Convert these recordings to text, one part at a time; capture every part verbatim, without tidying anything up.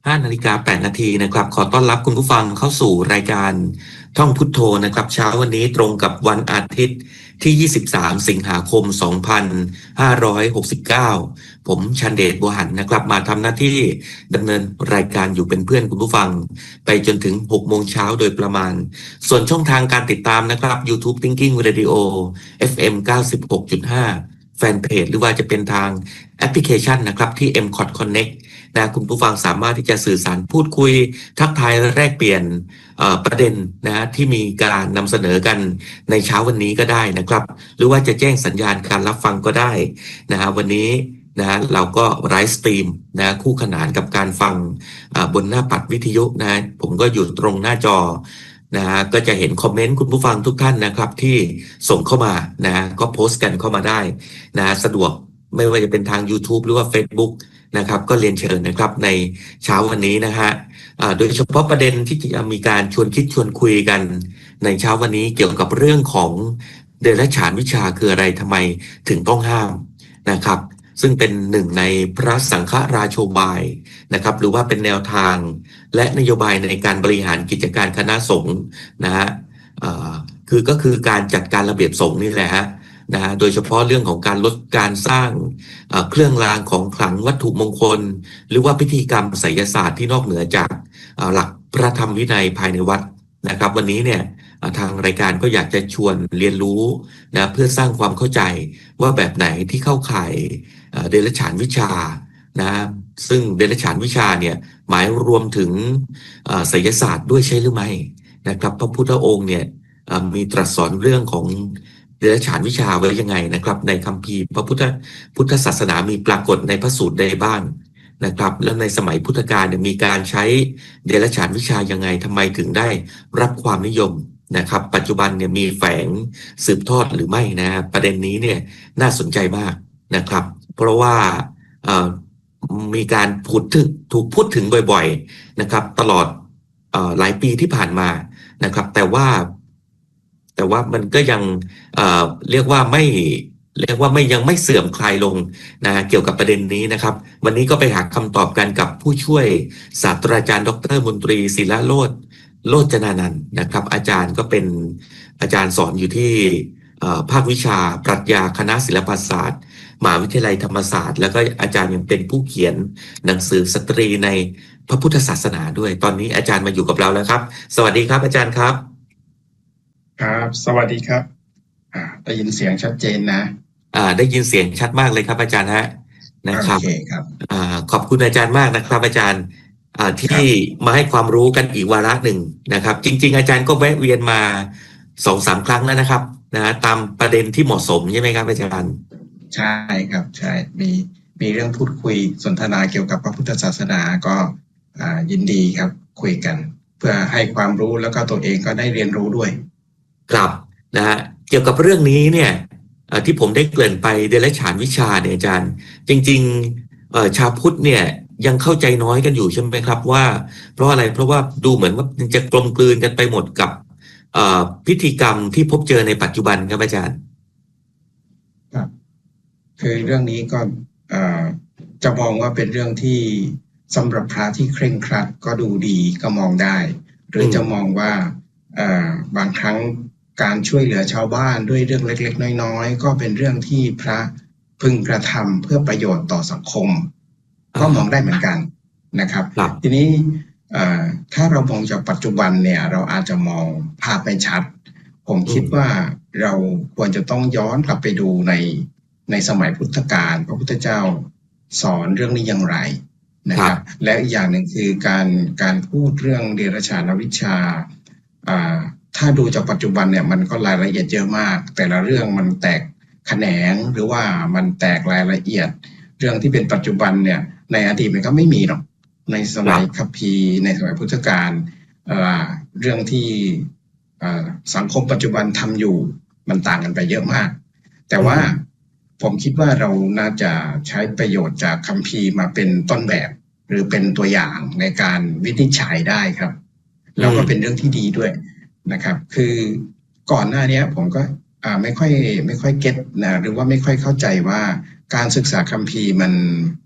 ห้านาฬิกาแปดนาทีนะครับขอต้อนรับคุณผู้ฟังเข้าสู่รายการท่องพุทโธนะครับเช้าวันนี้ตรงกับวันอาทิตย์ที่ยี่สิบสามสิงหาคมสองพันห้าร้อยหกสิบเก้าผมชันเดชบัวหันนะครับมาทำหน้าที่ดำเนินรายการอยู่เป็นเพื่อนคุณผู้ฟังไปจนถึงหกโมงเช้าโดยประมาณส่วนช่องทางการติดตามนะครับ YouTube Thinking Radio เอฟ เอ็ม เก้าสิบหกจุดห้า แฟนเพจหรือว่าจะเป็นทางแอปพลิเคชันนะครับที่ เอ็ม คอท Connect นะคุณผู้ฟังสามารถที่จะสื่อสารพูดคุยทักทายแลกเปลี่ยนประเด็นนะที่มีการนำเสนอกันในเช้าวันนี้ก็ได้นะครับหรือว่าจะแจ้งสัญญาณการรับฟังก็ได้นะฮะวันนี้นะเราก็ไลฟ์สตรีมนะคู่ขนานกับการฟังบนหน้าปัดวิทยุนะผมก็อยู่ตรงหน้าจอนะฮะก็จะเห็นคอมเมนต์คุณผู้ฟังทุกท่านนะครับที่ส่งเข้ามานะก็โพสต์กันเข้ามาได้นะสะดวกไม่ว่าจะเป็นทาง YouTube หรือว่า Facebook นะครับก็เรียนเชิญนะครับในเช้าวันนี้นะฮะโดยเฉพาะประเด็นที่จะมีการชวนคิดชวนคุยกันในเช้าวันนี้เกี่ยวกับเรื่องของเดรัจฉานวิชาคืออะไรทำไมถึงต้องห้ามนะครับซึ่งเป็นหนึ่งในพระสังฆราโชบายนะครับหรือว่าเป็นแนวทางและนโยบายในการบริหารกิจการคณะสงฆ์นะฮะคือก็คือการจัดการระเบียบสงฆ์นี่แหละฮะนะฮะโดยเฉพาะเรื่องของการลดการสร้างเครื่องรางของขลังวัตถุมงคลหรือว่าพิธีกรรมไสยศาสตร์ที่นอกเหนือจากหลักพระธรรมวินัยภายในวัดนะครับวันนี้เนี่ยทางรายการก็อยากจะชวนเรียนรู้นะเพื่อสร้างความเข้าใจว่าแบบไหนที่เข้าข่ายเดรัจฉานวิชานะซึ่งเดรัจฉานวิชาเนี่ยหมายรวมถึงไสยศาสตร์ด้วยใช่หรือไม่นะครับพระพุทธองค์เนี่ยมีตรัสสอนเรื่องของเดรัจฉานวิชาไว้ยังไงนะครับในคัมภีร์พระพุทธพุทธศาสนามีปรากฏในพระสูตรใดบ้างนะครับแล้วในสมัยพุทธกาลเนี่ยมีการใช้เดรัจฉานวิชายังไงทำไมถึงได้รับความนิยมนะครับปัจจุบันเนี่ยมีแฝงสืบทอดหรือไม่นะประเด็นนี้เนี่ยน่าสนใจมากนะครับเพราะว่ามีการพูดถึงถูกพูดถึงบ่อยๆนะครับตลอดหลายปีที่ผ่านมานะครับแต่ว่าแต่ว่ามันก็ยังเอ่อเรียกว่าไม่เรียกว่าไม่ยังไม่เสื่อมคลายลงนะเกี่ยวกับประเด็นนี้นะครับวันนี้ก็ไปหาคำตอบกันกับผู้ช่วยศาสตราจารย์ดร.มนตรีศิลาโรจน์โรจนานันท์นะครับอาจารย์ก็เป็นอาจารย์สอนอยู่ที่ภาควิชาปรัชญาคณะศิลปศาสตร์มหาวิทยาลัยธรรมศาสตร์แล้วก็อาจารย์ยังเป็นผู้เขียนหนังสือสตรีในพระพุทธศาสนาด้วยตอนนี้อาจารย์มาอยู่กับเราแล้วครับสวัสดีครับอาจารย์ครับครับสวัสดีครับอ่าได้ยินเสียงชัดเจนนะอ่าได้ยินเสียงชัดมากเลยครับอาจารย์ฮะนะครับโอเคครับอ่าขอบคุณอาจารย์มากนะครับอาจารย์อ่าที่มาให้ความรู้กันอีกวาระหนึ่งนะครับจริงๆอาจารย์ก็แวะเวียนมาสองสามครั้งแล้วนะครับนะตามประเด็นที่เหมาะสมใช่ไหมครับอาจารย์ใช่ครับใช่มีมีเรื่องพูดคุยสนทนาเกี่ยวกับพระพุทธศาสนาก็อ่ายินดีครับคุยกันเพื่อให้ความรู้แล้วก็ตัวเองก็ได้เรียนรู้ด้วยครับนะฮะเกี่ยวกับเรื่องนี้เนี่ยที่ผมได้เกริ่นไปเดรัจฉานวิชาเนี่ยอาจารย์จริงๆชาวพุทธเนี่ยยังเข้าใจน้อยกันอยู่ใช่ไหมครับว่าเพราะอะไรเพราะว่าดูเหมือนว่าจะกลมกลืนกันไปหมดกับพิธีกรรมที่พบเจอในปัจจุบันครับอาจารย์ครับคือเรื่องนี้ก็จะมองว่าเป็นเรื่องที่สำหรับพระที่เคร่งครัดก็ดูดีก็มองได้หรือจะมองว่าบางครั้งการช่วยเหลือชาวบ้านด้วยเรื่องเล็กๆน้อยๆก็เป็นเรื่องที่พระพึงกระทำเพื่อประโยชน์ต่อสังคมก็มองได้เหมือนกันนะครับทีนี้ถ้าเรามองจากปัจจุบันเนี่ยเราอาจจะมองภาพไม่ชัดผมคิดว่าเราควรจะต้องย้อนกลับไปดูในในสมัยพุทธกาลพระพุทธเจ้าสอนเรื่องนี้อย่างไรนะครับและอีกอย่างหนึ่งคือการการพูดเรื่องเดรัจฉานวิชาถ้าดูจากปัจจุบันเนี่ยมันก็รายละเอียดเยอะมากแต่ละเรื่องมันแตกแขนงหรือว่ามันแตกรายละเอียดเรื่องที่เป็นปัจจุบันเนี่ยในอดีตมันก็ไม่มีหรอกในสมัยคัมภีร์ในสมัยพุทธกาลเรื่องที่สังคมปัจจุบันทำอยู่มันต่างกันไปเยอะมากแต่ว่าผมคิดว่าเราน่าจะใช้ประโยชน์จากคัมภีร์มาเป็นต้นแบบหรือเป็นตัวอย่างในการวินิจฉัยได้ครับแล้วก็เป็นเรื่องที่ดีด้วยนะครับคือก่อนหน้านี้ผมก็อ่าไม่ค่อยไม่ค่อยเก็ตนะหรือว่าไม่ค่อยเข้าใจว่าการศึกษาคัมภีร์มัน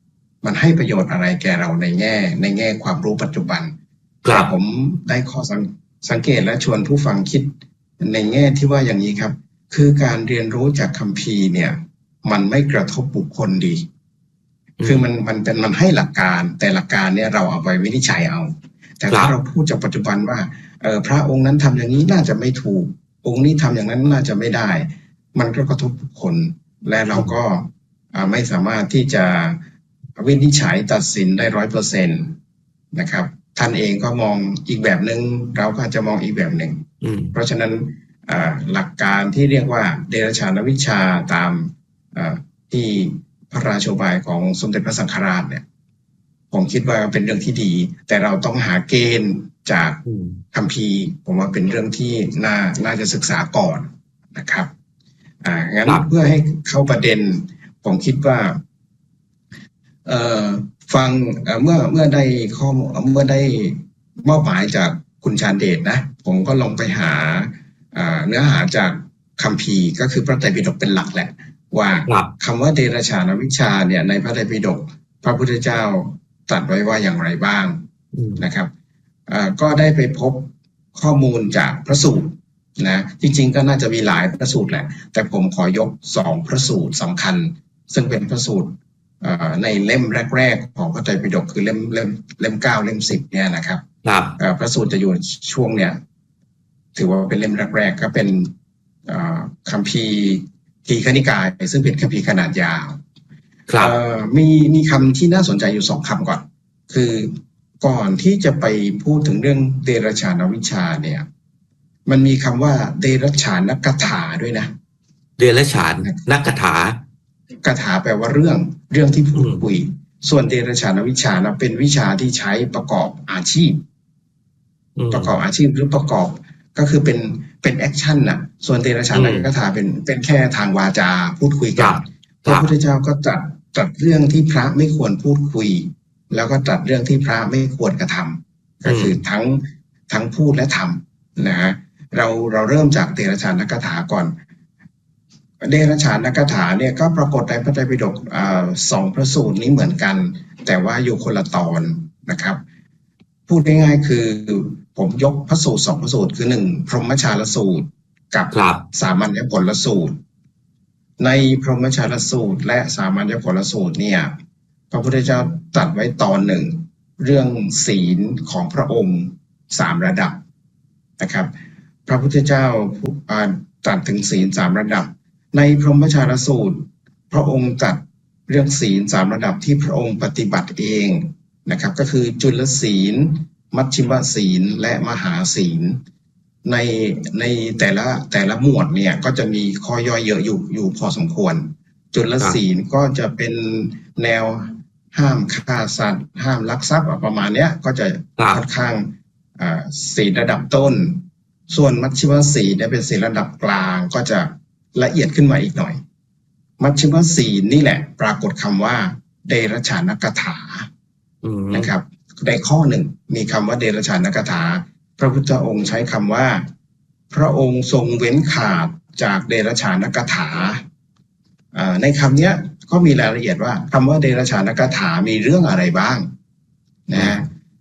มันให้ประโยชน์อะไรแก่เราในแง่ในแง่ความรู้ปัจจุบันแต่ผมได้ข้อสังเกตและชวนผู้ฟังคิดในแง่ที่ว่าอย่างนี้ครับคือการเรียนรู้จากคัมภีร์เนี่ยมันไม่กระทบบุคคลดีคือมันมันเป็นมันให้หลักการแต่หลักการเนี่ยเราเอาไปวินิจฉัยเอาแต่ถ้าเราพูดจากปัจจุบันว่าเออพระองค์นั้นทำอย่างนี้น่าจะไม่ถูกองค์นี้ทำอย่างนั้นน่าจะไม่ได้มันก็กระทบบุคคลและเราก็ไม่สามารถที่จะวินิจฉัยตัดสินได้ร้อยเปอร์เซ็นต์นะครับท่านเองก็มองอีกแบบหนึ่งเราก็จะมองอีกแบบหนึ่งเพราะฉะนั้นหลักการที่เรียกว่าเดรัจฉานวิชชาตามที่พระราโชบายของสมเด็จพระสังฆราชเนี่ยผมคิดว่าเป็นเรื่องที่ดีแต่เราต้องหาเกณฑ์จากคัมภีร์ผมว่าเป็นเรื่องที่น่าน่าจะศึกษาก่อนนะครับอ่างั้นเพื่อให้เข้าประเด็นผมคิดว่าเอ่อฟังเมื่อเมื่อได้ข้อเมื่อได้มอบหมายจากคุณชาญเดชนะผมก็ลองไปหาเนื้อหาจากคัมภีร์ก็คือพระไตรปิฎกเป็นหลักแหละว่าคำว่าเดรัจฉานวิชชาเนี่ยในพระไตรปิฎกพระพุทธเจ้าตรัสไว้ว่าอย่างไรบ้างนะครับก็ได้ไปพบข้อมูลจากพระสูตรนะจริงๆก็น่าจะมีหลายพระสูตรแหละแต่ผมขอยกสองพระสูตรสำคัญซึ่งเป็นพระสูตรในเล่มแรกๆของพระไตรปิฎกคือเล่มเล่มเล่มเก้าเล่มสิบเนี่ยนะครับพระสูตรจะอยู่ช่วงเนี่ยถือว่าเป็นเล่มแรกๆก็เป็นคัมภีร์ทีฆนิกายซึ่งเป็นคัมภีร์ขนาดยาวมีมีคำที่น่าสนใจอยู่สองคำก่อนคือก่อนที่จะไปพูดถึงเรื่องเดรัจฉานวิชชาเนี่ยมันมีคำว่าเดรัจฉานกถาด้วยนะเดรัจฉานนักกถากถาแปลว่าเรื่องเรื่องที่พูดคุยส่วนเดรัจฉานวิชชานะเป็นวิชาที่ใช้ประกอบอาชีพประกอบอาชีพหรือประกอบก็คือเป็นเป็นแอคชั่นน่ะส่วนเดรัจฉานกถาเป็นเป็นแค่ทางวาจาพูดคุยกันพระพุทธเจ้าก็ตรัสตรัสเรื่องที่พระไม่ควรพูดคุยแล้วก็ตรัสเรื่องที่พระไม่ควรกระทำก็คือทั้งทั้งพูดและทำนะฮะเราเราเริ่มจากเดรัจฉานกถาก่อนเดรัจฉานกถาเนี่ยก็ปรากฏในพระไตรปิฎกสองพระสูตรนี้เหมือนกันแต่ว่าอยู่คนละตอนนะครับพูดง่ายๆคือผมยกพระสูตรสองพระสูตรคือหนึ่งพรหมชาลสูตรกับสามัญญผลสูตรในพรหมชาลสูตรและสามัญญผลสูตรเนี่ยพระพุทธเจ้าตรัสไว้ตอนหนึ่งเรื่องศีลของพระองค์สามระดับนะครับพระพุทธเจ้าตรัสถึงศีลสามระดับในพรหมชาลสูตรพระองค์ตรัสเรื่องศีลสามระดับที่พระองค์ปฏิบัติเองนะครับก็คือจุลศีลมัชฌิมศีลและมหาศีลในในแต่ละแต่ละหมวดเนี่ยก็จะมีข้อย่อยเยอะอยู่อยู่พอสมควรจุลศีลก็จะเป็นแนวห้ามฆ่าสัตว์ห้ามลักทรัพย์ประมาณเนี้ยก็จะค่อนข้างศีลระดับต้นส่วนมัชฌิมศีลเนี่ยเป็นศีลระดับกลางก็จะละเอียดขึ้นมาอีกหน่อยมัชฌิมศีลนี่แหละปรากฏคำว่าเดรัจฉานกถานะครับในข้อหนึ่งมีคำว่าเดรัจฉานกถาพระพุทธองค์ใช้คำว่าพระองค์ทรงเว้นขาดจากเดรัจฉานกถาในคำนี้ก็มีรายละเอียดว่าคำว่าเดรัจฉานกถามีเรื่องอะไรบ้างนะ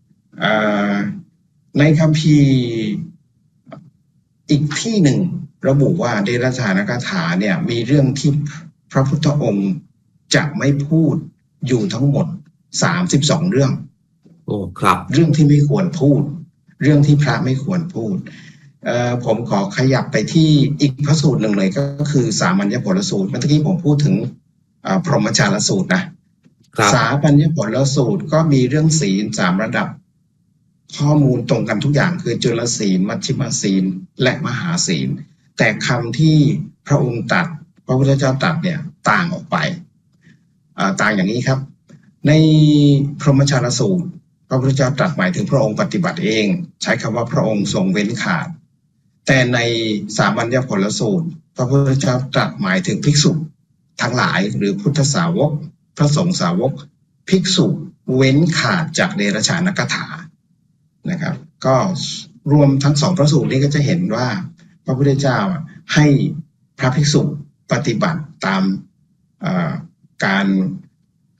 ในคัมภีร์อีกที่หนึ่งระบุว่าเดรัจฉานกถาเนี่ยมีเรื่องที่พระพุทธองค์จะไม่พูดอยู่ทั้งหมดสามสิบสองเรื่องโอ้ครับเรื่องที่ไม่ควรพูดเรื่องที่พระไม่ควรพูดเอ่อผมขอขยับไปที่อีกพระสูตรหนึ่งเลยก็คือสามัญญผลสูตรเมื่อกี้ผมพูดถึงพรหมชาลสูตรนะสามัญญผลสูตรก็มีเรื่องศีลสามระดับข้อมูลตรงกันทุกอย่างคือจุลศีลมัชฌิมศีลและมหาศีลแต่คำที่พระองค์ตรัสพระพุทธเจ้าตรัสเนี่ยต่างออกไปต่างอย่างนี้ครับในพรหมชาลสูตรพระพุทธเจ้าตรัสหมายถึงพระองค์ปฏิบัติเองใช้คำว่าพระองค์ทรงเว้นขาดแต่ในสามัญญผลสูตรพระพุทธเจ้าตรัสหมายถึงภิกษุทั้งหลายหรือพุทธสาวกพระสงฆ์สาวกภิกษุเว้นขาดจากเดรัจฉานกถานะครับก็รวมทั้งสองพระสูตรนี้ก็จะเห็นว่าพระพุทธเจ้าให้พระภิกษุปฏิบัติตามการ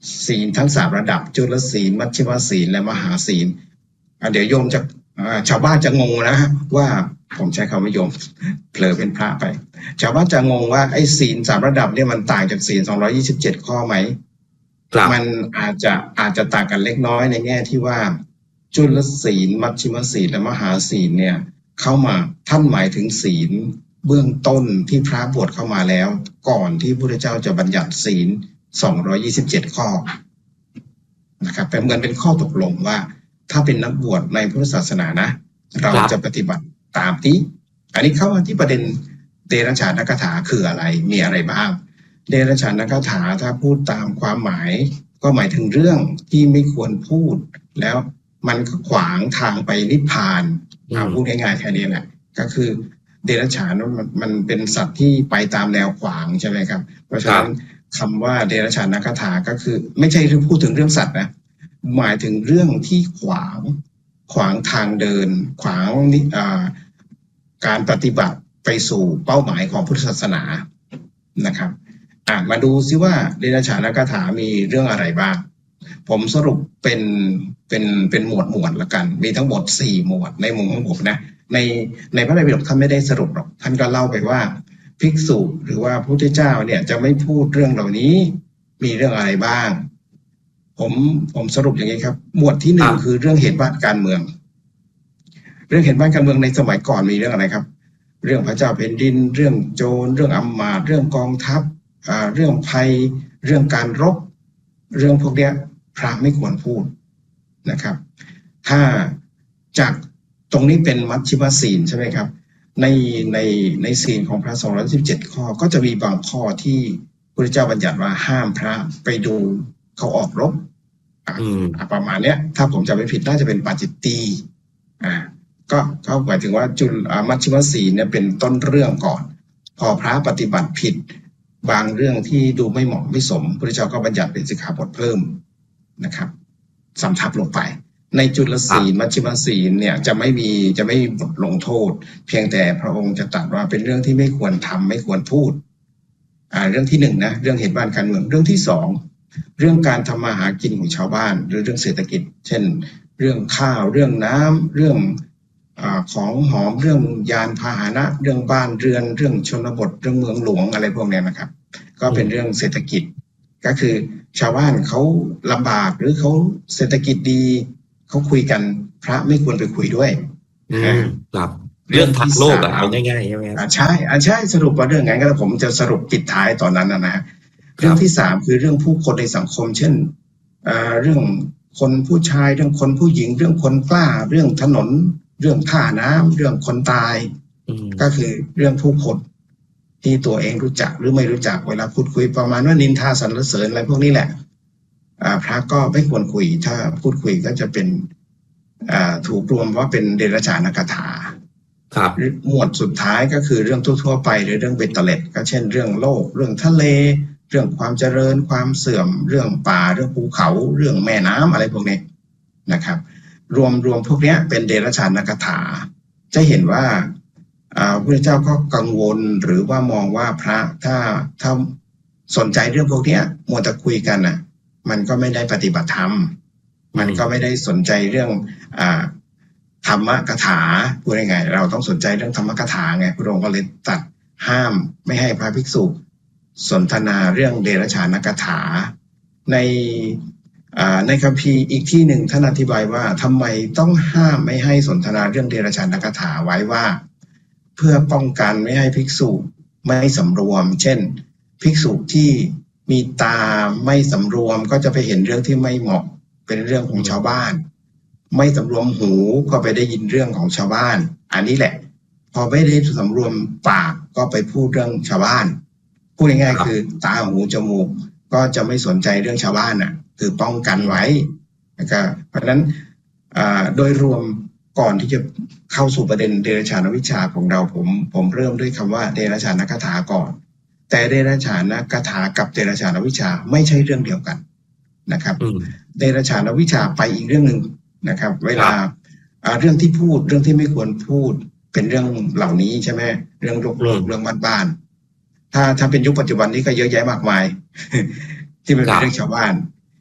ศีลทั้งสามระดับจุลศีลมัชฌิมศีลและมหาศีลเดี๋ยวโยมจะชาวบ้านจะงงนะว่าผมใช้คำว่าโยมเผลอเป็นพระไปชาวบ้านจะงงว่าไอ้ศีลสามระดับเนี่ยมันต่างจากศีลสองร้อยยี่สิบเจ็ดข้อไหมมันอาจจะอาจจะต่างกันเล็กน้อยในแง่ที่ว่าจุลศีลมัชฌิมศีลและมหาศีลเนี่ยเข้ามาท่านหมายถึงศีลเบื้องต้นที่พระบวชเข้ามาแล้วก่อนที่พระพุทธเจ้าจะบัญญัติศีลสองร้อยยี่สิบเจ็ดข้อนะครับเป็นเหมือนเป็นข้อตกลงว่าถ้าเป็นนักบวชในพุทธศาสนานะเราจะปฏิบัติตามนี้อันนี้เข้ามาที่ประเด็นเดรัจฉานคาถาคืออะไรมีอะไรบ้างเดรัจฉานคาถาถ้าพูดตามความหมายก็หมายถึงเรื่องที่ไม่ควรพูดแล้วมันขวางทางไปนิพพานเอาพูดง่ายๆแค่นี้แหละก็คือเดรัจฉานมันมันเป็นสัตว์ที่ไปตามแนวขวางใช่ไหมครับเพราะฉะนั้นคำว่าเดรัจฉานคาถาก็คือไม่ใช่พูดถึงเรื่องสัตว์นะหมายถึงเรื่องที่ขวางขวางทางเดินขวางการปฏิบัติไปสู่เป้าหมายของพุทธศาสนานะครับอ่ะมาดูซิว่าเดรัจฉานคาถามีเรื่องอะไรบ้างผมสรุปเป็นเป็นเป็นหมวดหมวดละกันมีทั้งหมดสี่หมวดในมุมของผมนะในในพระไตรปิฎกท่านไม่ได้สรุปหรอกท่านก็เล่าไปว่าภิกษุหรือว่าพระพุทธเจ้าเนี่ยจะไม่พูดเรื่องเหล่านี้มีเรื่องอะไรบ้างผมผมสรุปอย่างนี้ครับหมวดที่หนึ่งคือเรื่องเหตุบ้านการเมืองเรื่องเหตุบ้านการเมืองในสมัยก่อนมีเรื่องอะไรครับเรื่องพระเจ้าแผ่นดินเรื่องโจรเรื่องอำมาตย์เรื่องกองทัพอ่าเรื่องภัยเรื่องการรบเรื่องพวกเนี้ยพระไม่ควรพูดนะครับถ้าจากตรงนี้เป็นมัชฌิมศีลใช่ไหมครับในในในศีลของพระสองร้อยสิบเจ็ดข้อก็จะมีบางข้อที่พระเจ้าบัญญัติว่าห้ามพระไปดูเขาออกรบประมาณเนี้ยถ้าผมจำไม่ผิดน่าจะเป็นปาจิตตีอ่าก็ก็หมายถึงว่าจุลมัชฌิมศีลเนี่ยเป็นต้นเรื่องก่อนพอพระปฏิบัติผิดบางเรื่องที่ดูไม่เหมาะไม่สมพระเจ้าก็บัญญัติเป็นสิกขาบทเพิ่มนะครับสำทับลงไปในจุลศีลมัชฌิมศีลเนี่ยจะไม่มีจะไม่บทลงโทษเพียงแต่พระองค์จะตรัสว่าเป็นเรื่องที่ไม่ควรทำไม่ควรพูดอ่าเรื่องที่หนึ่งนะเรื่องเหตุบ้านการเมืองเรื่องที่สองเรื่องการทำมาหากินของชาวบ้านหรือเรื่องเศรษฐกิจเช่นเรื่องข้าวเรื่องน้ำเรื่องอ่าของหอมเรื่องยานพาหนะเรื่องบ้านเรือนเรื่องชนบทเรื่องเมืองหลวงอะไรพวกนี้นะครับก็เป็นเรื่องเศรษฐกิจก็คือชาวบ้านเขาลำบากหรือเขาเศรษฐกิจดีเขาคุยกันพระไม่ควรไปคุยด้วยครับเรื่องทางโลกอะเอาง่ายๆใช่ไหมอ่าใช่อ่าใช่สรุปว่าเรื่องงั้นก็ผมจะสรุปปิดท้ายตอนนั้นนะนะเรื่องที่สามคือเรื่องผู้คนในสังคมเช่นอ่าเรื่องคนผู้ชายเรื่องคนผู้หญิงเรื่องคนกล้าเรื่องถนนเรื่องท่าน้ำเรื่องคนตายก็คือเรื่องผู้คนที่ตัวเองรู้จักหรือไม่รู้จักเวลาพูดคุยประมาณว่านินทาสรรเสริญอะไรพวกนี้แหละพระก็ไม่ควรคุยถ้าพูดคุยก็จะเป็นถูกรวมว่าเป็นเดรัจฉานคาถาครับหมวดสุดท้ายก็คือเรื่องทั่วๆไปหรือเรื่องเบตเตอร์เล็ดก็เช่นเรื่องโลกเรื่องทะเลเรื่องความเจริญความเสื่อมเรื่องป่าเรื่องภูเขาเรื่องแม่น้ำอะไรพวกนี้นะครับรวมรวมพวกนี้เป็นเดรัจฉานคาถาจะเห็นว่าพระพุทธเจ้าก็กังวลหรือว่ามองว่าพระถ้าถ้าสนใจเรื่องพวกนี้มัวแต่คุยกันน่ะมันก็ไม่ได้ปฏิบัติธรรมมันก็ไม่ได้สนใจเรื่องอ่าธรรมกถาพูดยังไงเราต้องสนใจเรื่องธรรมกถาไงพระองค์ก็เลยตัดห้ามไม่ให้พระภิกษุสนทนาเรื่องเดรัจฉานคถาในในคัมภีร์อีกที่หนึ่งท่านอธิบายว่าทำไมต้องห้ามไม่ให้สนทนาเรื่องเดรัจฉานคถาไว้ว่าเพื่อป้องกันไม่ให้ภิกษุไม่สำรวมเช่นภิกษุที่มีตาไม่สำรวมก็จะไปเห็นเรื่องที่ไม่เหมาะเป็นเรื่องของชาวบ้านไม่สำรวมหูก็ไปได้ยินเรื่องของชาวบ้านอันนี้แหละพอไม่ได้สำรวมปากก็ไปพูดเรื่องชาวบ้านพูดง่ายๆคือตาหูจมูกก็จะไม่สนใจเรื่องชาวบ้านน่ะคือป้องกันไว้นะครับเพราะฉะนั้นโดยรวมก่อนที่จะเข้าสู่ประเด็นเดรัจฉานวิชาของเราผมผมเริ่มด้วยคำว่าเดรัจฉานคถาก่อนแต่เดรัจฉานคถากับเดรัจฉานวิชาไม่ใช่เรื่องเดียวกันนะครับเดรัจฉานวิชาไปอีกเรื่องหนึ่งนะครับเวลาเรื่องที่พูดเรื่องที่ไม่ควรพูดเป็นเรื่องเหล่านี้ใช่ไหมเรื่องโลกโลกเรื่องบ้านๆถ้าถ้าเป็นยุคปัจจุบันนี้ก็เยอะแยะมากมายที่เป็นเรื่องชาวบ้าน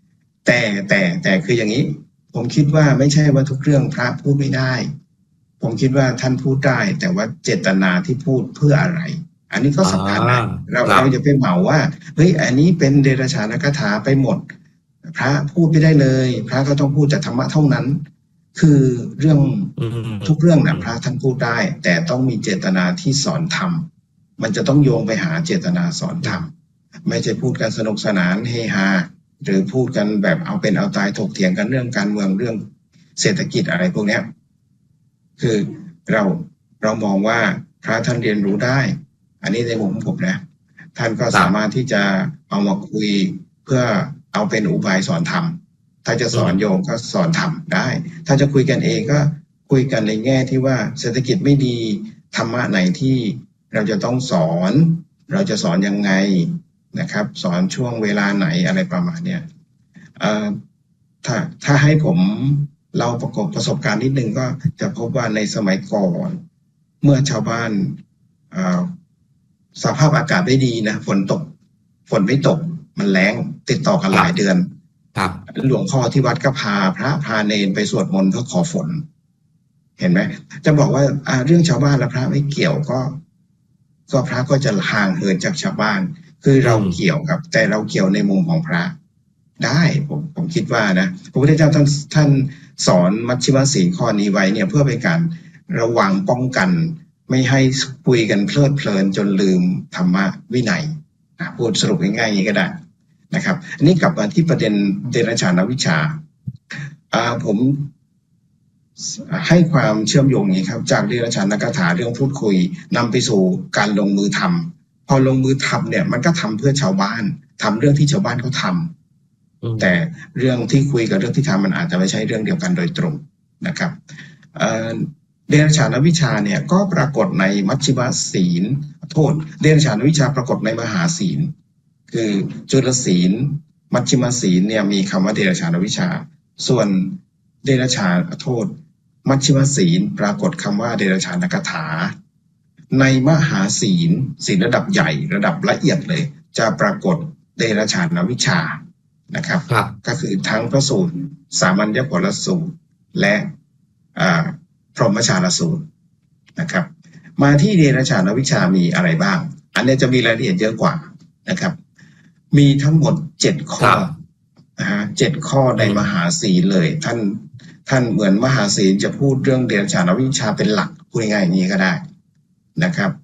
แต่แต่แต่คืออย่างนี้ ผมคิดว่าไม่ใช่ว่าทุกเรื่องพระพูดไม่ได้ ผมคิดว่าท่านพูดได้ แต่ว่าเจตนาที่พูดเพื่ออะไร อันนี้ก็สำคัญนะเราเราจะไปเหมาว่าเฮ้ยอันนี้เป็นเดรัจฉานคาถาไปหมดพระพูดไม่ได้เลยพระก็ต้องพูดแต่ธรรมะเท่านั้น คือเรื่องทุกเรื่องนะพระท่านพูดได้ แต่ต้องมีเจตนาที่สอนธรรมมันจะต้องโยงไปหาเจตนาสอนธรรมไม่ใช่พูดกันสนุกสนานเฮฮาหรือพูดกันแบบเอาเป็นเอาตายถกเถียงกันเรื่องการเมืองเรื่องเศรษฐกิจอะไรพวกนี้คือเราเรามองว่าพระท่านเรียนรู้ได้ อันนี้ในมุมผมนะท่านก็สามารถที่จะเอามาคุยเพื่อเอาเป็นอุบายสอนธรรมถ้าจะสอนโยมก็สอนธรรมได้ถ้าจะคุยกันเองก็คุยกันในแง่ที่ว่าเศรษฐกิจไม่ดีธรรมะไหนที่เราจะต้องสอนเราจะสอนยังไงนะครับสอนช่วงเวลาไหนอะไรประมาณเนี้ยเอ่อถ้าถ้าให้ผมเราประกอบประสบการณ์นิดนึงก็จะพบว่าในสมัยก่อนเมื่อชาวบ้านเอ่อสภาพอากาศไม่ดีนะฝนตกฝนไม่ตกมันแล้งติดต่อกันหลายเดือนหลวงพ่อที่วัดก็พาพระพาเนรไปสวดมนต์เพื่อขอฝนเห็นไหมจะบอกว่าเรื่องชาวบ้านและพระไม่เกี่ยวก็ก็พระก็จะห่างเหินจากชาวบ้านคือเราเกี่ยวกับแต่เราเกี่ยวในมุมของพระได้ผมผมคิดว่านะพระพุทธเจ้าท่านท่านสอนมัชฌิมศีลข้อนี้ไว้เนี่ยเพื่อเป็นการระวังป้องกันไม่ให้คุยกันเพลิดเพลินจนลืมธรรมะวินัยพูดสรุปง่ายๆอย่างนี้ก็ได้นะครับอันนี้กลับมาที่ประเด็นเดรัจฉานวิชชาผมให้ความเชื่อมโยงนี้ครับจากเดรัจฉานคาถาเรื่องพูดคุยนำไปสู่การลงมือทำพอลงมือทำเนี่ยมันก็ทำเพื่อชาวบ้านทำเรื่องที่ชาวบ้านเขาทำแต่เรื่องที่คุยกับเรื่องที่ทำมันอาจจะไม่ใช่เรื่องเดียวกันโดยตรงนะครับเดรัจฉานวิชชาเนี่ยก็ปรากฏในมัชฌิมศีลโทษเดรัจฉานวิชชาปรากฏในมหาศีลคือจุลศีลมัชฌิมศีลเนี่ยมีคำว่าเดรัจฉานวิชชาส่วนเดรัจฉานโทษมัชฌิมศีลปรากฏคำว่าเดรัจฉานคาถาในมหาศีลศีลระดับใหญ่ระดับละเอียดเลยจะปรากฏเดรัจฉานวิชชานะครับก็คือทั้งพระสูตรสามัญญผลสูตรและพรหมชาลสูตรนะครับมาที่เดรัจฉานวิชชามีอะไรบ้างอันนี้จะมีรายละเอียดเยอะกว่านะครับมีทั้งหมดเจ็ดข้อนะฮะเจ็ดข้อในมหาศีลเลยท่านท่านเหมือนมหาศีลจะพูดเรื่องเดรัจฉานวิชชาเป็นหลักพูดง่ายๆอย่างนี้ก็ได้นะครับ